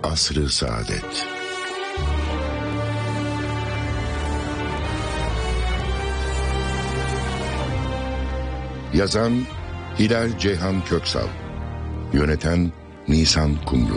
Asr-ı Saadet. Yazan Hilal Ceyhan Köksal, yöneten Nisan Kumru.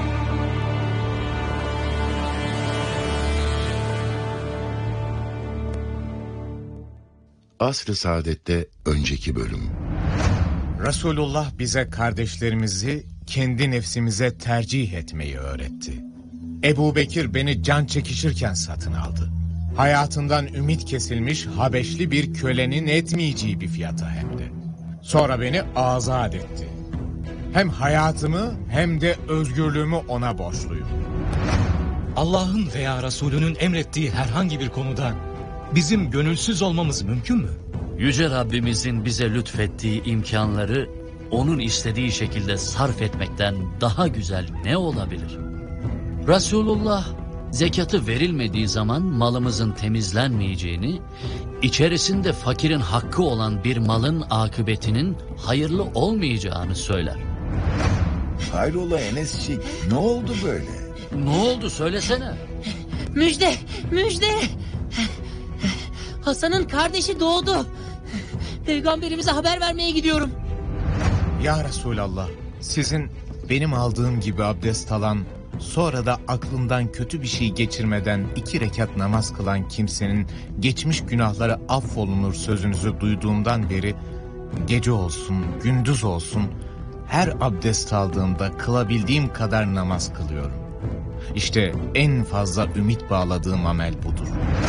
Asr-ı Saadet'te önceki bölüm. Resulullah bize kardeşlerimizi kendi nefsimize tercih etmeyi öğretti. Ebu Bekir beni can çekişirken satın aldı. Hayatından ümit kesilmiş Habeşli bir kölenin etmeyeceği bir fiyata hem de. Sonra beni azat etti. Hem hayatımı hem de özgürlüğümü ona borçluyum. Allah'ın veya Resulünün emrettiği herhangi bir konuda bizim gönülsüz olmamız mümkün mü? Yüce Rabbimizin bize lütfettiği imkanları onun istediği şekilde sarf etmekten daha güzel ne olabilir? Resulullah zekatı verilmediği zaman malımızın temizlenmeyeceğini, içerisinde fakirin hakkı olan bir malın akıbetinin hayırlı olmayacağını söyler. Hayrola Enesçik, ne oldu böyle? Ne oldu söylesene. Müjde, müjde. Hasan'ın kardeşi doğdu. Peygamberimize haber vermeye gidiyorum. Ya Resulallah, sizin benim aldığım gibi abdest alan, sonra da aklından kötü bir şey geçirmeden 2 rekat namaz kılan kimsenin geçmiş günahları affolunur sözünüzü duyduğumdan beri gece olsun, gündüz olsun her abdest aldığımda kılabildiğim kadar namaz kılıyorum. İşte en fazla ümit bağladığım amel budur.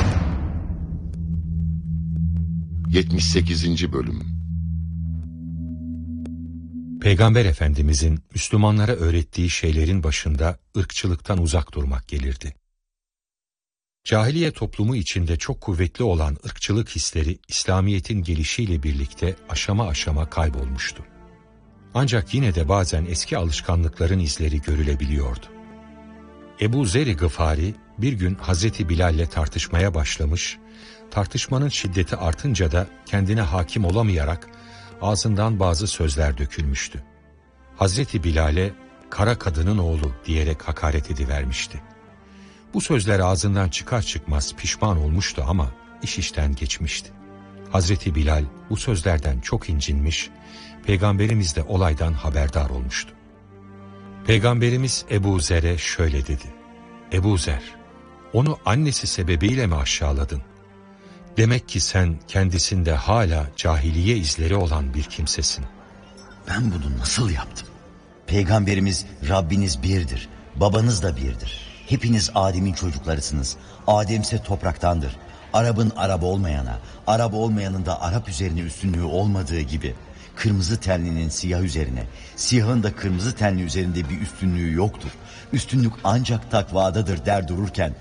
78. Bölüm. Peygamber Efendimizin Müslümanlara öğrettiği şeylerin başında ırkçılıktan uzak durmak gelirdi. Cahiliye toplumu içinde çok kuvvetli olan ırkçılık hisleri İslamiyet'in gelişiyle birlikte aşama aşama kaybolmuştu. Ancak yine de bazen eski alışkanlıkların izleri görülebiliyordu. Ebu Zer-i Gıfari bir gün Hazreti Bilal'le tartışmaya başlamış, tartışmanın şiddeti artınca da kendine hakim olamayarak ağzından bazı sözler dökülmüştü. Hazreti Bilal'e kara kadının oğlu diyerek hakaret edivermişti. Bu sözler ağzından çıkar çıkmaz pişman olmuştu ama iş işten geçmişti. Hazreti Bilal bu sözlerden çok incinmiş, Peygamberimiz de olaydan haberdar olmuştu. Peygamberimiz Ebu Zer'e şöyle dedi: Ebu Zer, onu annesi sebebiyle mi aşağıladın? Demek ki sen kendisinde hala cahiliye izleri olan bir kimsesin. Ben bunu nasıl yaptım? Peygamberimiz Rabbiniz birdir, babanız da birdir. Hepiniz Adem'in çocuklarısınız. Adem ise topraktandır. Arap'ın Arap olmayana, Arap olmayanın da Arap üzerine üstünlüğü olmadığı gibi kırmızı tenlinin siyah üzerine, siyahın da kırmızı tenli üzerinde bir üstünlüğü yoktur. Üstünlük ancak takvadadır der dururken